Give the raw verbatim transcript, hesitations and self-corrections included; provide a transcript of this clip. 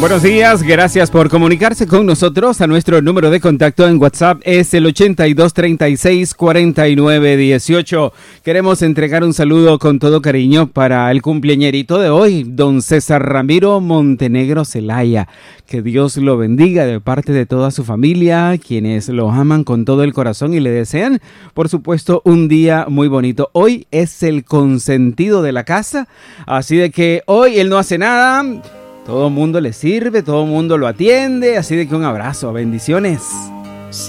Buenos días, gracias por comunicarse con nosotros. A nuestro número de contacto en WhatsApp es el ochenta y dos, treinta y seis, cuarenta y nueve, dieciocho. Queremos entregar un saludo con todo cariño para el cumpleañerito de hoy, don César Ramiro Montenegro Zelaya. Que Dios lo bendiga de parte de toda su familia, quienes lo aman con todo el corazón y le desean, por supuesto, un día muy bonito. Hoy es el consentido de la casa, así de que hoy él no hace nada. Todo el mundo le sirve, todo el mundo lo atiende, así de que un abrazo, bendiciones.